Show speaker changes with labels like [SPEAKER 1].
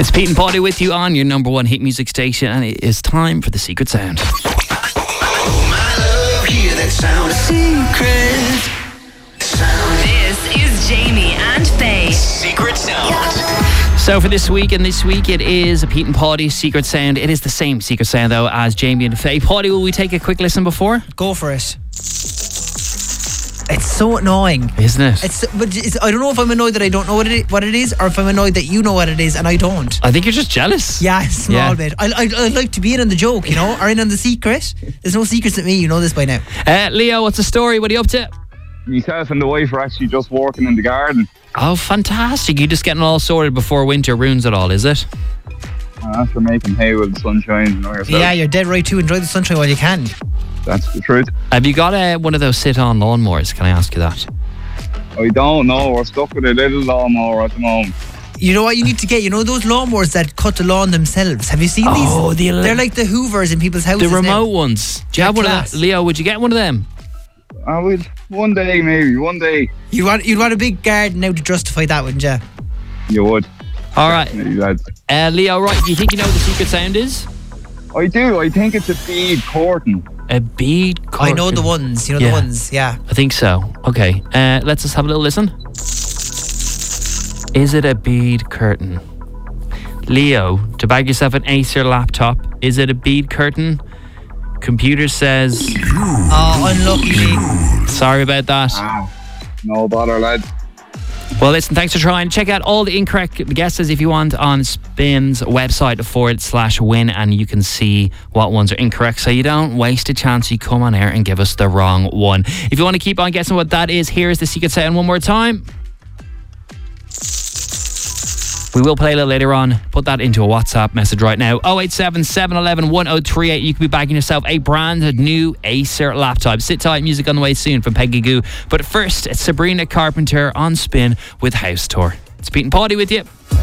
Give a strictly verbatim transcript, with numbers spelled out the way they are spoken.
[SPEAKER 1] It's Pete and Paddy with you on your number one hit music station, and it is time for the Secret Sound.
[SPEAKER 2] Oh my love, hear that sound. Secret Sound.
[SPEAKER 3] This is Jamie and Faye.
[SPEAKER 2] Secret Sound.
[SPEAKER 1] So for this week and this week, it is a Pete and Paddy Secret Sound. It is the same Secret Sound though as Jamie and Faye. Paddy, will we take a quick listen before?
[SPEAKER 4] Go for it. It's so annoying,
[SPEAKER 1] isn't it?
[SPEAKER 4] It's, but it's, I don't know if I'm annoyed that I don't know what it is, what it is, or if I'm annoyed that you know what it is and I don't.
[SPEAKER 1] I think you're just jealous.
[SPEAKER 4] Yeah, a small
[SPEAKER 1] Yeah.
[SPEAKER 4] bit. I, I, I'd like to be in on the joke, you know, or in on the secret. There's no secrets with me, you know this by now.
[SPEAKER 1] Uh, Leo, what's the story? What are you up to?
[SPEAKER 5] Myself and the wife are actually just working in the garden.
[SPEAKER 1] Oh, fantastic. You're just getting all sorted before winter ruins it all, is it?
[SPEAKER 5] And after making hay while the sun shines, you know yourself.
[SPEAKER 4] Yeah, you're dead right too. Enjoy the sunshine while you can.
[SPEAKER 5] That's the truth.
[SPEAKER 1] Have you got uh, one of those sit-on lawnmowers? Can I ask you that?
[SPEAKER 5] I don't know. We're stuck with a little lawnmower at the moment.
[SPEAKER 4] You know what you need to get? You know those lawnmowers that cut the lawn themselves? Have you seen
[SPEAKER 1] Oh,
[SPEAKER 4] these?
[SPEAKER 1] the ele-
[SPEAKER 4] They're like the Hoovers in people's
[SPEAKER 1] The
[SPEAKER 4] houses
[SPEAKER 1] remote
[SPEAKER 4] now.
[SPEAKER 1] ones. Do you have
[SPEAKER 4] They're
[SPEAKER 1] one
[SPEAKER 4] class.
[SPEAKER 1] of that? Leo, would you get one of them?
[SPEAKER 5] I will one day, maybe one day.
[SPEAKER 4] You want, you'd want a big garden now to justify that, wouldn't you?
[SPEAKER 5] You would.
[SPEAKER 1] All right.
[SPEAKER 5] Definitely, lads.
[SPEAKER 1] Uh, Leo, right, do you think you know what the secret sound is?
[SPEAKER 5] I do. I think it's a bead curtain.
[SPEAKER 1] A bead curtain.
[SPEAKER 4] I know the ones. You know
[SPEAKER 1] Yeah.
[SPEAKER 4] the ones, yeah.
[SPEAKER 1] I think so. Okay, uh, let's just have a little listen. Is it a bead curtain? Leo, to bag yourself an Acer laptop, is it a bead curtain? Computer says...
[SPEAKER 4] Oh, unlucky me.
[SPEAKER 1] Sorry about that.
[SPEAKER 5] Ah, no bother, lads.
[SPEAKER 1] Well, listen, thanks for trying. Check out all the incorrect guesses if you want on Spin's website forward slash win, and you can see what ones are incorrect so you don't waste a chance. You come on air and give us the wrong one. If you want to keep on guessing what that is, here's the secret sound one more time. We will play a little later on. Put that into a WhatsApp message right now. oh eight seven, seven one one, one oh three eight. You could be bagging yourself a brand new Acer laptop. Sit tight, music on the way soon from Peggy Goo. But first, it's Sabrina Carpenter on Spin with House Tour. It's Pete and Paddy with you.